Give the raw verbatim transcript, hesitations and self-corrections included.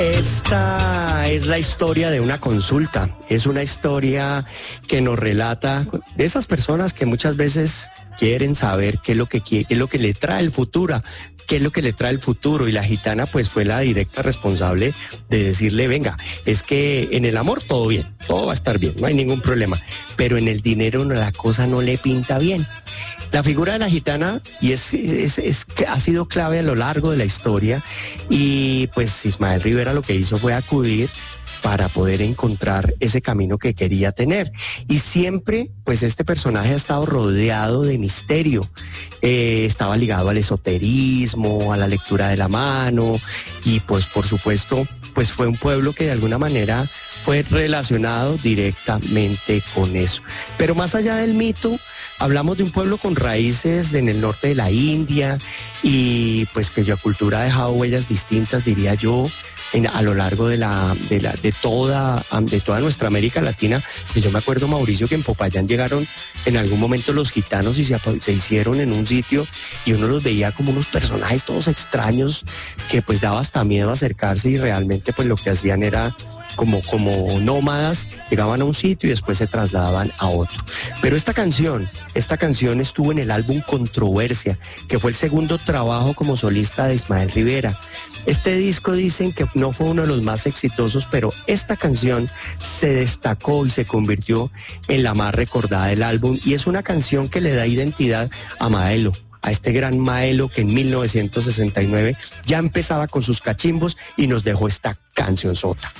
Esta es la historia de una consulta, es una historia que nos relata de esas personas que muchas veces quieren saber qué es lo que quiere, qué es lo que le trae el futuro, qué es lo que le trae el futuro, y la gitana pues fue la directa responsable de decirle, venga, es que en el amor todo bien, todo va a estar bien, no hay ningún problema, pero en el dinero la cosa no le pinta bien. La figura de la gitana y es, es, es, ha sido clave a lo largo de la historia, y pues Ismael Rivera lo que hizo fue acudir para poder encontrar ese camino que quería tener. Y siempre, pues este personaje ha estado rodeado de misterio. Eh, estaba ligado al esoterismo, a la lectura de la mano, y pues por supuesto, pues fue un pueblo que de alguna manera fue relacionado directamente con eso. Pero más allá del mito, hablamos de un pueblo con raíces en el norte de la India, y pues cuya cultura ha dejado huellas distintas, diría yo, En, a lo largo de la, de la de toda de toda nuestra América Latina. Que yo me acuerdo, Mauricio, que en Popayán llegaron en algún momento los gitanos y se, se hicieron en un sitio, y uno los veía como unos personajes todos extraños que pues daba hasta miedo acercarse, y realmente pues lo que hacían era como, como nómadas, llegaban a un sitio y después se trasladaban a otro. Pero esta canción, esta canción estuvo en el álbum Controversia, que fue el segundo trabajo como solista de Ismael Rivera. Este disco dicen que no fue uno de los más exitosos, pero esta canción se destacó y se convirtió en la más recordada del álbum, y es una canción que le da identidad a Maelo, a este gran Maelo que en mil novecientos sesenta y nueve ya empezaba con sus cachimbos y nos dejó esta canción sota.